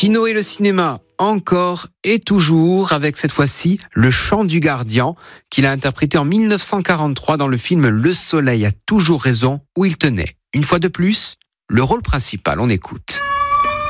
Tino et le cinéma, encore et toujours, avec cette fois-ci Le Chant du Gardien, qu'il a interprété en 1943 dans le film Le Soleil a toujours raison, où il tenait, une fois de plus, le rôle principal. On écoute.